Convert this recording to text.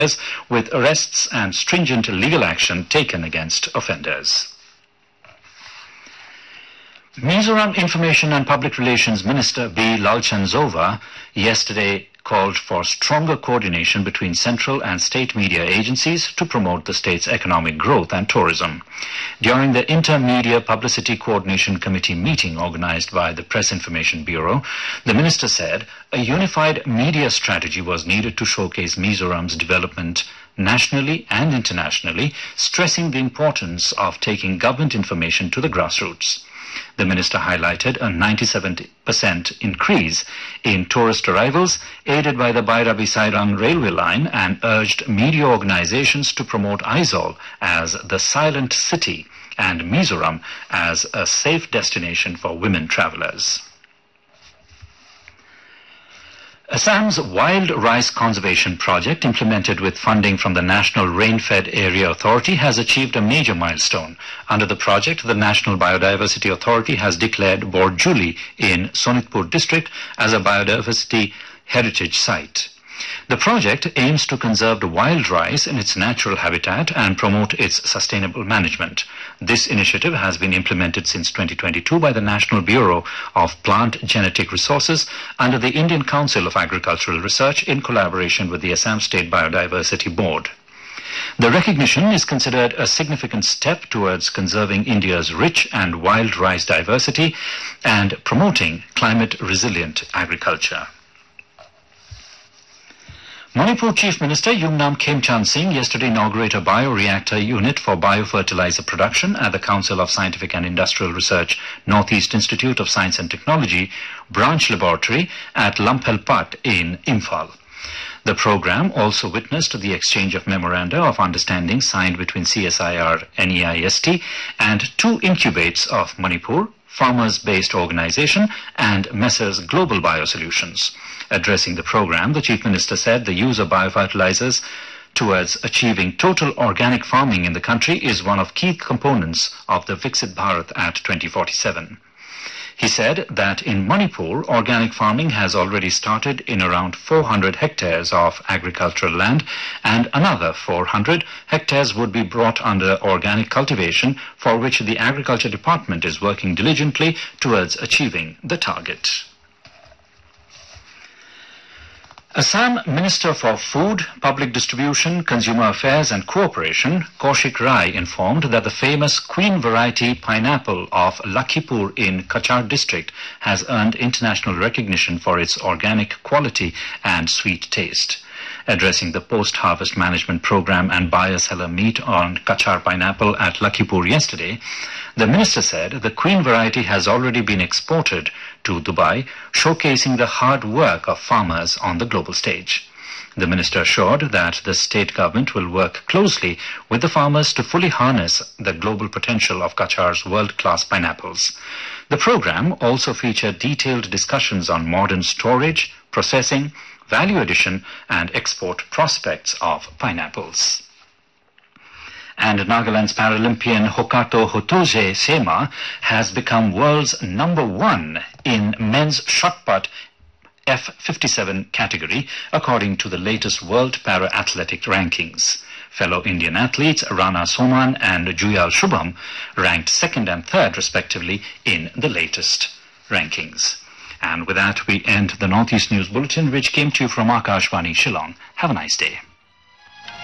with arrests and stringent legal action taken against offenders. Mizoram Information and Public Relations Minister B. Lalchandzova yesterday called for stronger coordination between central and state media agencies to promote the state's economic growth and tourism. During the Intermedia Publicity Coordination Committee meeting organized by the Press Information Bureau, the minister said a unified media strategy was needed to showcase Mizoram's development nationally and internationally, stressing the importance of taking government information to the grassroots. The minister highlighted a 97% increase in tourist arrivals aided by the Bairabi-Sairang railway line and urged media organizations to promote Aizawl as the silent city and Mizoram as a safe destination for women travelers. Assam's Wild Rice Conservation Project, implemented with funding from the National Rain-Fed Area Authority, has achieved a major milestone. Under the project, the National Biodiversity Authority has declared Borjuli in Sonitpur district as a biodiversity heritage site. The project aims to conserve the wild rice in its natural habitat and promote its sustainable management. This initiative has been implemented since 2022 by the National Bureau of Plant Genetic Resources under the Indian Council of Agricultural Research in collaboration with the Assam State Biodiversity Board. The recognition is considered a significant step towards conserving India's rich and wild rice diversity and promoting climate-resilient agriculture. Manipur Chief Minister Yumnam Khemchand Singh yesterday inaugurated a bioreactor unit for biofertilizer production at the Council of Scientific and Industrial Research Northeast Institute of Science and Technology Branch Laboratory at Lamphelpat in Imphal. The program also witnessed the exchange of memoranda of understanding signed between CSIR NEIST and two incubates of Manipur, farmers-based organization, and Messrs Global Biosolutions. Addressing the program, the Chief Minister said the use of biofertilizers towards achieving total organic farming in the country is one of key components of the Viksit Bharat at 2047. He said that in Manipur, organic farming has already started in around 400 hectares of agricultural land, and another 400 hectares would be brought under organic cultivation, for which the Agriculture Department is working diligently towards achieving the target. Assam Minister for Food, Public Distribution, Consumer Affairs and Cooperation, Kaushik Rai, informed that the famous Queen variety pineapple of Lakhipur in Kachar district has earned international recognition for its organic quality and sweet taste. Addressing the post-harvest management program and buyer-seller meet on Kachar pineapple at Lakhipur yesterday, the minister said the Queen variety has already been exported to Dubai, showcasing the hard work of farmers on the global stage. The minister assured that the state government will work closely with the farmers to fully harness the global potential of Kachar's world-class pineapples. The program also featured detailed discussions on modern storage, processing, value addition and export prospects of pineapples. And Nagaland's Paralympian Hokato Hotoze Sema has become world's #1 in men's shotput F57 category, according to the latest World Para-Athletic rankings. Fellow Indian athletes Rana Soman and Juyal Shubham ranked 2nd and 3rd respectively in the latest rankings. And with that, we end the Northeast News Bulletin, which came to you from Akashvani Shillong. Have a nice day.